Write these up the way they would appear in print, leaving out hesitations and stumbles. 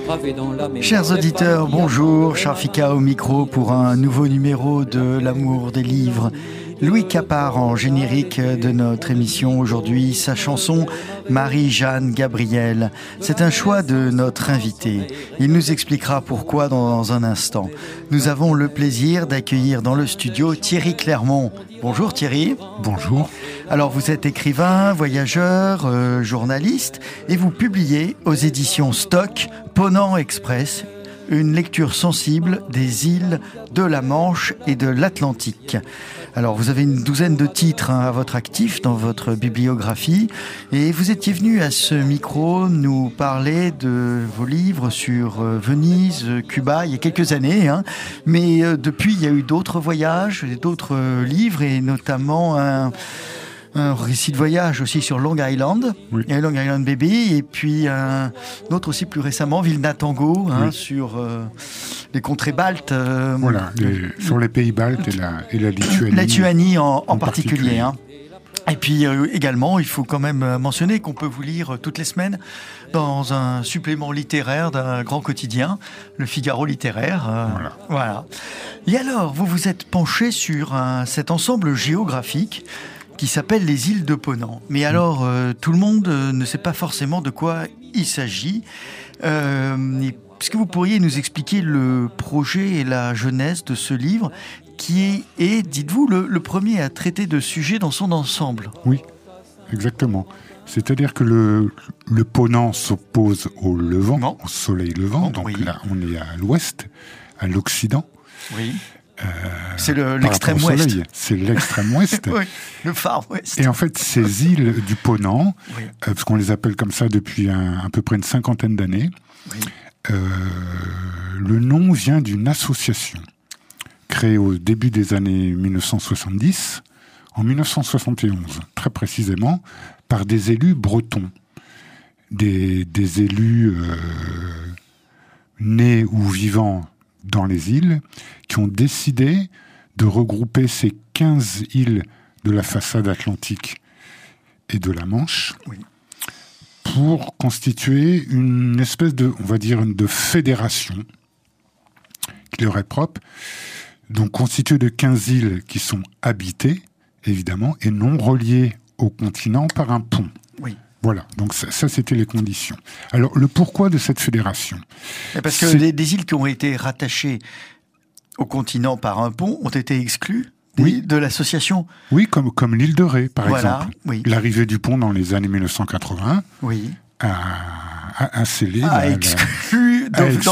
gravé dans la mémoire. Chers auditeurs, bonjour, Charfika au micro pour un nouveau numéro de L'amour des livres. Louis Capard en générique de notre émission aujourd'hui, sa chanson Marie-Jeanne Gabriel. C'est un choix de notre invité. Il nous expliquera pourquoi dans un instant. Nous avons le plaisir d'accueillir dans le studio Thierry Clermont. Bonjour Thierry. Bonjour. Alors vous êtes écrivain, voyageur, journaliste et vous publiez aux éditions Stock Ponant Express, une lecture sensible des îles de la Manche et de l'Atlantique. Alors, vous avez une douzaine de titres à votre actif dans votre bibliographie et vous étiez venu à ce micro nous parler de vos livres sur Venise, Cuba, il y a quelques années. Mais depuis, il y a eu d'autres voyages, d'autres livres et notamment un récit de voyage aussi sur Long Island, oui. Long Island Baby, et puis un autre aussi plus récemment, Vilna Tango, oui. Sur les contrées baltes. Voilà, sur les pays baltes et la Lituanie. La Lituanie en particulier. Et puis également, il faut quand même mentionner qu'on peut vous lire toutes les semaines dans un supplément littéraire d'un grand quotidien, le Figaro littéraire. Voilà. Et alors, vous vous êtes penché sur cet ensemble géographique qui s'appelle les îles de Ponant. Mais alors, tout le monde ne sait pas forcément de quoi il s'agit. Est-ce que vous pourriez nous expliquer le projet et la genèse de ce livre qui est, dites-vous, le premier à traiter de sujets dans son ensemble? Oui, exactement. C'est-à-dire que le Ponant s'oppose au levant, au soleil levant. Donc oui. Là, on est à l'ouest, à l'occident. Oui. C'est l'extrême ouest. C'est l'extrême ouest. Oui, le Far West. Et en fait, ces îles du Ponant, oui. Parce qu'on les appelle comme ça depuis à peu près une cinquantaine d'années, oui. Le nom vient d'une association créée au début des années 1970, en 1971, très précisément, par des élus bretons. Des élus nés ou vivant dans les îles, qui ont décidé de regrouper ces 15 îles de la façade atlantique et de la Manche, oui. Pour constituer une espèce de, on va dire, de fédération qui leur est propre, donc constituée de 15 îles qui sont habitées, évidemment, et non reliées au continent par un pont. Oui. Voilà, donc ça c'était les conditions. Alors, le pourquoi de cette fédération? Parce que des îles qui ont été rattachées au continent par un pont ont été exclues de l'association. Oui, comme l'île de Ré, par exemple. Oui. L'arrivée du pont dans les années 1980 a scellé... exclu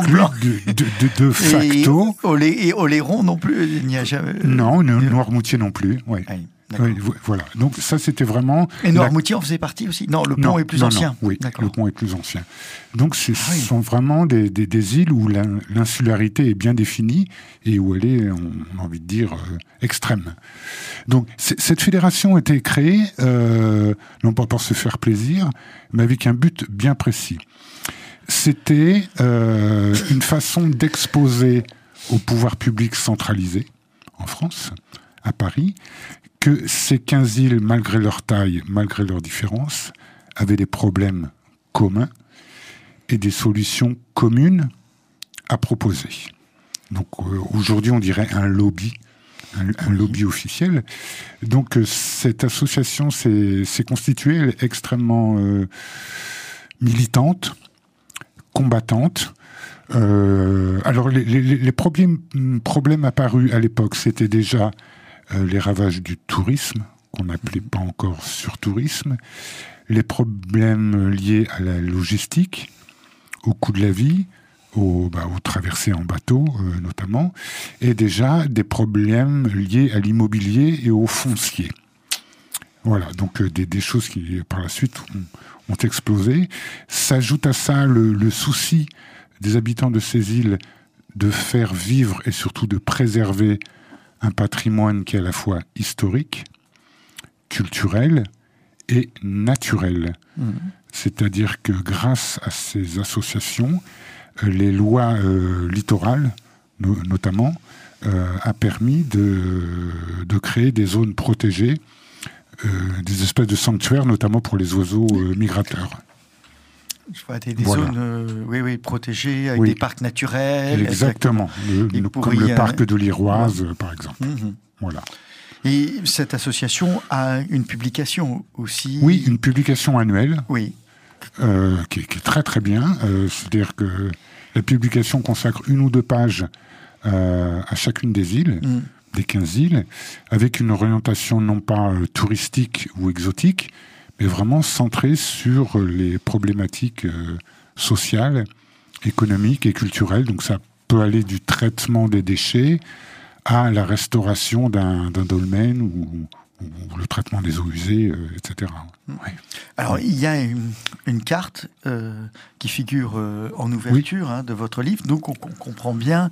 de facto... Et Oléron non plus, il n'y a jamais... Non, Noirmoutier non plus, oui. Oui, voilà. Donc ça, c'était vraiment... Et Noirmoutier en faisait partie aussi? Non, le pont est plus ancien. Non, oui, le pont est plus ancien. Donc ce sont vraiment des îles où l'insularité est bien définie et où elle est, on a envie de dire, extrême. Donc cette fédération a été créée, non pas pour se faire plaisir, mais avec un but bien précis. C'était une façon d'exposer au pouvoir public centralisé, en France, à Paris, que ces 15 îles, malgré leur taille, malgré leurs différences, avaient des problèmes communs et des solutions communes à proposer. Donc aujourd'hui, on dirait un lobby, un lobby officiel. Donc cette association s'est constituée, elle est extrêmement militante, combattante. Alors les problèmes apparus à l'époque, c'était déjà les ravages du tourisme, qu'on n'appelait pas encore surtourisme, les problèmes liés à la logistique, au coût de la vie, aux traversées en bateau notamment, et déjà des problèmes liés à l'immobilier et au foncier. Voilà, donc des choses qui par la suite ont explosé. S'ajoute à ça le souci des habitants de ces îles de faire vivre et surtout de préserver un patrimoine qui est à la fois historique, culturel et naturel. Mmh. C'est-à-dire que grâce à ces associations, les lois littorales, notamment, a permis de créer des zones protégées, des espèces de sanctuaires, notamment pour les oiseaux migrateurs. Je vois des Voilà. zones protégées, avec Oui. des parcs naturels. Exactement. Comme le parc de l'Iroise, par exemple. Voilà. Et cette association a une publication aussi. Oui, une publication annuelle. Oui. Qui est très très bien. C'est-à-dire que la publication consacre 1 ou 2 pages à chacune des îles, des 15 îles, avec une orientation non pas touristique ou exotique, mais vraiment centrée sur les problématiques sociales, économiques et culturelles. Donc ça peut aller du traitement des déchets à la restauration d'un dolmen ou le traitement des eaux usées, etc. Ouais. Alors, il y a une carte qui figure en ouverture de votre livre, donc on comprend bien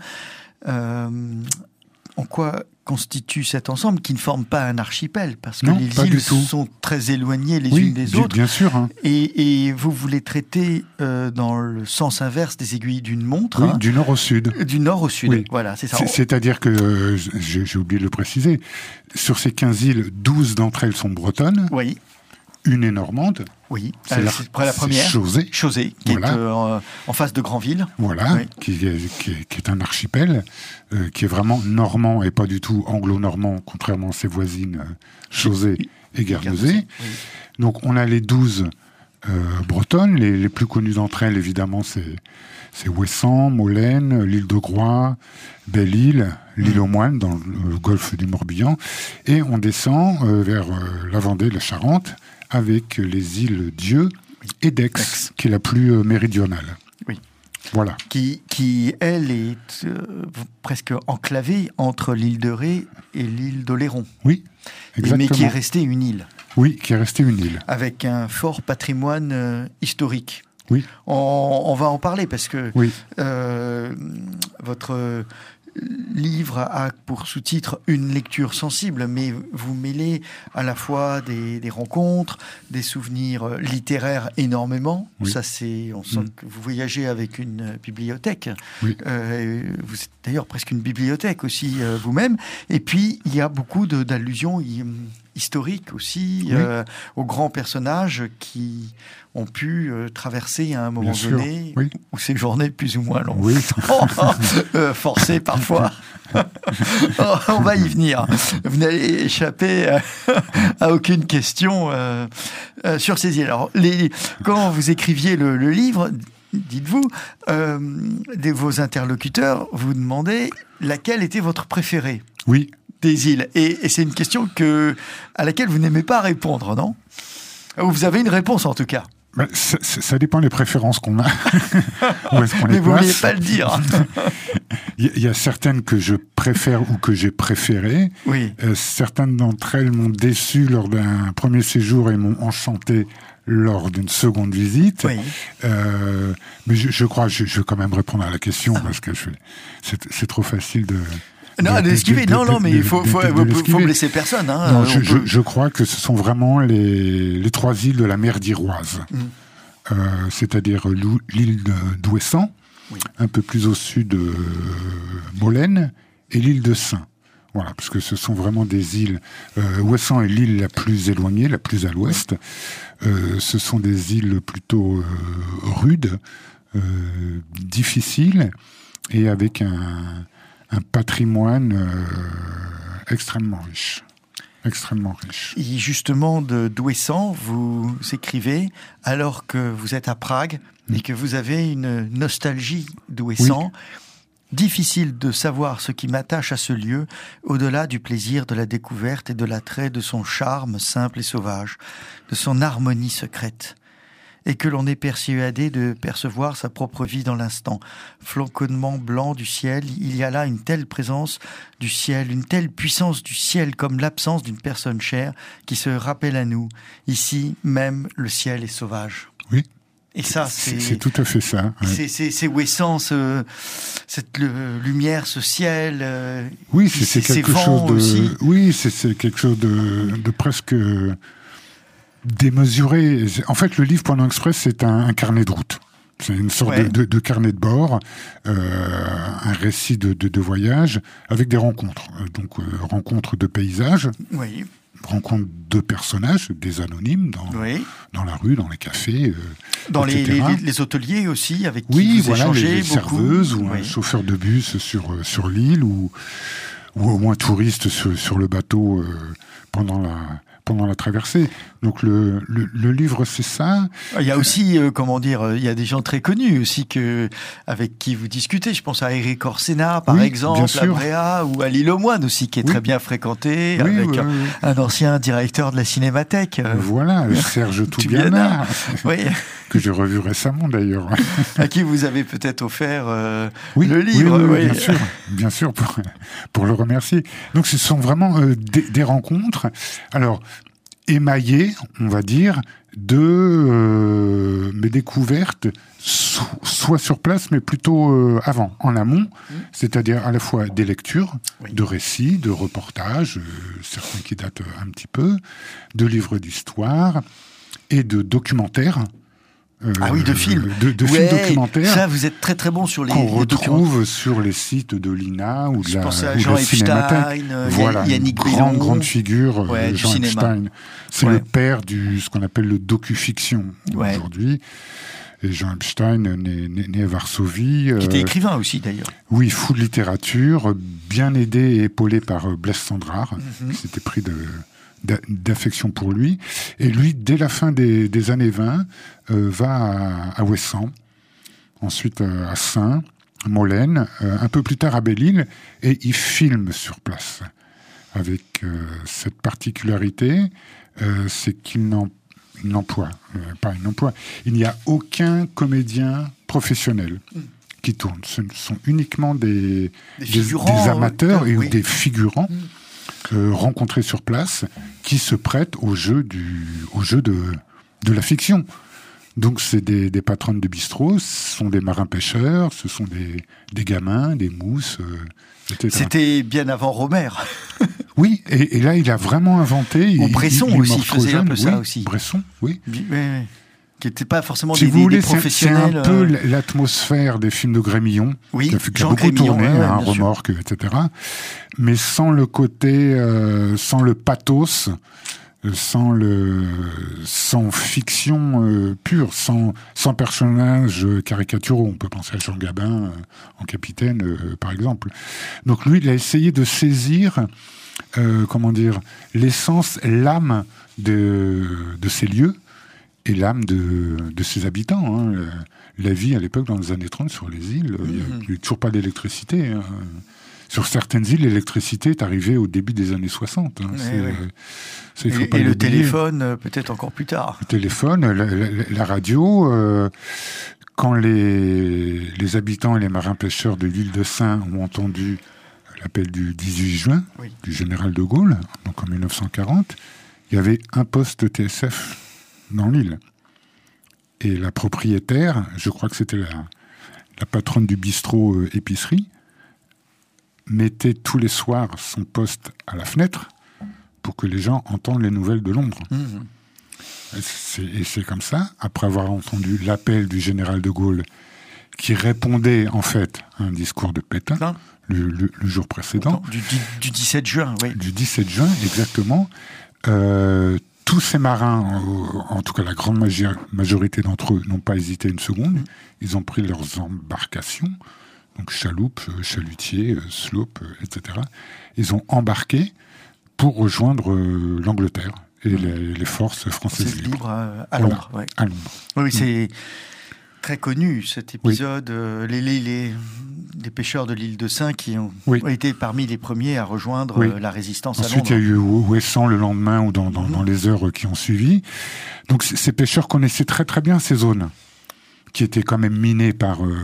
en quoi constitue cet ensemble qui ne forme pas un archipel, parce que les îles sont très éloignées les unes des autres. Bien sûr. Hein. Et vous voulez traiter dans le sens inverse des aiguilles d'une montre. Oui, du nord au sud. Du nord au sud, oui. Voilà, c'est ça. C'est-à-dire que, j'ai oublié de le préciser, sur ces 15 îles, 12 d'entre elles sont bretonnes. Oui. Une est normande. Oui, c'est la première. Chausey, qui est en face de Granville. Voilà, qui est un archipel, qui est vraiment normand et pas du tout anglo-normand, contrairement à ses voisines Chausey et Guernesey. Oui. Donc on a les 12 bretonnes, les plus connues d'entre elles, évidemment, c'est Ouessant, Molène, l'île de Groix, Belle-Île, l'île aux Moines, dans le golfe du Morbihan, et on descend vers la Vendée, la Charente, avec les îles Dieu et d'Aix, qui est la plus méridionale. Oui. Voilà. Qui elle, est presque enclavée entre l'île de Ré et l'île d'Oléron. Oui, exactement. Mais qui est restée une île. Oui, qui est restée une île. Avec un fort patrimoine historique. Oui. On va en parler parce que votre livre a pour sous-titre une lecture sensible, mais vous mêlez à la fois des rencontres, des souvenirs littéraires énormément. Oui. Ça, on sent que vous voyagez avec une bibliothèque. Oui. Vous êtes d'ailleurs presque une bibliothèque aussi vous-même. Et puis, il y a beaucoup d'allusions historiques aussi aux grands personnages qui ont pu traverser à un moment donné ou séjourner plus ou moins longtemps, forcés parfois. On va y venir. Vous n'allez échapper à aucune question sur ces îles. Alors, quand vous écriviez le livre, dites-vous, vos interlocuteurs vous demandaient laquelle était votre préférée des îles. Et c'est une question à laquelle vous n'aimez pas répondre, non ? Vous avez une réponse en tout cas. Ça dépend des préférences qu'on a. Où est-ce qu'on les place ? Mais vous ne vouliez pas le dire. Il y a certaines que je préfère ou que j'ai préférées. Oui. Certaines d'entre elles m'ont déçu lors d'un premier séjour et m'ont enchanté lors d'une seconde visite. Oui. Mais je crois, je vais quand même répondre à la question parce que c'est trop facile de... Non, d'esquiver. Non, mais il faut blesser personne. Hein. Non, je crois que ce sont vraiment les 3 îles de la mer d'Iroise. C'est-à-dire l'île d'Ouessant, un peu plus au sud de Molène, et l'île de Saint. Voilà, parce que ce sont vraiment des îles... Ouessant est l'île la plus éloignée, la plus à l'ouest. Ce sont des îles plutôt rudes, difficiles, et avec un patrimoine extrêmement riche. Extrêmement riche. Et justement, d'Ouessant, vous écrivez, alors que vous êtes à Prague et que vous avez une nostalgie d'Ouessant, difficile de savoir ce qui m'attache à ce lieu, au-delà du plaisir de la découverte et de l'attrait de son charme simple et sauvage, de son harmonie secrète. Et que l'on est persuadé de percevoir sa propre vie dans l'instant. Floconnement blanc du ciel, il y a là une telle présence du ciel, une telle puissance du ciel comme l'absence d'une personne chère qui se rappelle à nous. Ici, même, le ciel est sauvage. Oui. Et ça, c'est tout à fait ça. Ouais. C'est Ouessant, cette lumière, ce ciel. Oui, c'est quelque chose de. Aussi. Oui, c'est quelque chose de presque démesuré. En fait, le livre Ponant Express, c'est un carnet de route. C'est une sorte de carnet de bord, un récit de voyage avec des rencontres. Donc, rencontres de paysages. Oui. rencontre de personnages, des anonymes, dans la rue, dans les cafés, dans les hôteliers aussi, avec qui vous échangez les beaucoup. Serveuses ou un chauffeur de bus sur l'île, ou au moins touriste sur le bateau pendant la traversée. Donc le livre, c'est ça. Il y a aussi, il y a des gens très connus aussi avec qui vous discutez. Je pense à Eric Orsena, par exemple, à Bréa, ou à l'île aux Moines aussi, qui est très bien fréquenté, avec un ancien directeur de la Cinémathèque. Voilà, Serge Toubiana, que j'ai revu récemment d'ailleurs. À qui vous avez peut-être offert le livre. Oui, bien sûr, pour le remercier. Donc ce sont vraiment des rencontres. Alors, émaillé, on va dire, de mes découvertes, soit sur place, mais plutôt avant, en amont, c'est-à-dire à la fois des lectures, de récits, de reportages, certains qui datent un petit peu, de livres d'histoire et de documentaires. De films. De films documentaires. Ça, vous êtes très très bon sur les qu'on retrouve sur les sites de l'INA ou de la Jean Epstein, Yannick Bellon. Grande figure, Jean Epstein. C'est le père ce qu'on appelle le docu-fiction aujourd'hui. Et Jean Epstein, né à Varsovie. Qui était écrivain aussi, d'ailleurs. Oui, fou de littérature, bien aidé et épaulé par Blaise Sandrard, qui s'était pris d'affection pour lui. Et lui, dès la fin des années 20, va à Ouessant, ensuite à Saint, Molène, un peu plus tard à Belle-Île, et il filme sur place. Avec cette particularité, c'est qu'il n'emploie. Il n'y a aucun comédien professionnel qui tourne. Ce sont uniquement des amateurs ou des figurants rencontrés sur place qui se prêtent au jeu de la fiction. Donc c'est des patronnes de bistrot, ce sont des marins-pêcheurs, ce sont des gamins, des mousses, etc. C'était bien avant Romer. Oui, et là il a vraiment inventé... Bresson aussi faisait un peu ça aussi. Bresson, oui. Qui n'étaient pas forcément des professionnels. C'est un peu l'atmosphère des films de Grémillon, qui a beaucoup tourné, Remorque, etc. Mais sans le côté, sans le pathos, sans fiction pure, sans personnages caricaturaux. On peut penser à Jean Gabin en capitaine, par exemple. Donc lui, il a essayé de saisir, l'essence, l'âme de ces lieux, et l'âme de ses habitants. La vie à l'époque, dans les années 30, sur les îles, il n'y a toujours pas d'électricité. Sur certaines îles, l'électricité est arrivée au début des années 60. Et le téléphone, peut-être encore plus tard. Le téléphone, la radio. Quand les habitants et les marins-pêcheurs de l'île de Saint ont entendu l'appel du 18 juin, du général de Gaulle, donc en 1940, il y avait un poste TSF dans l'île. Et la propriétaire, je crois que c'était la patronne du bistrot épicerie, mettait tous les soirs son poste à la fenêtre pour que les gens entendent les nouvelles de Londres. Et c'est comme ça, après avoir entendu l'appel du général de Gaulle, qui répondait en fait à un discours de Pétain le jour précédent. Du 17 juin, oui. Du 17 juin, exactement. Tous ces marins, en tout cas la grande majorité d'entre eux, n'ont pas hésité une seconde. Ils ont pris leurs embarcations, donc chaloupes, chalutiers, sloops, etc. Ils ont embarqué pour rejoindre l'Angleterre et les forces françaises libres. À Londres. Voilà, à Londres. Oui, c'est très connu cet épisode. Les pêcheurs de l'île de Saint qui ont été parmi les premiers à rejoindre la résistance à Londres. Ensuite, il y a eu Ouessant le lendemain ou dans les heures qui ont suivi. Donc ces pêcheurs connaissaient très très bien ces zones qui étaient quand même minées par